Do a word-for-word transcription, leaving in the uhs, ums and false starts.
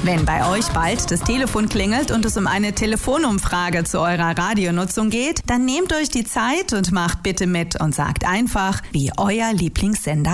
Wenn bei euch bald das Telefon klingelt und es um eine Telefonumfrage zu eurer Radionutzung geht, dann nehmt euch die Zeit und macht bitte mit und sagt einfach, wie euer Lieblingssender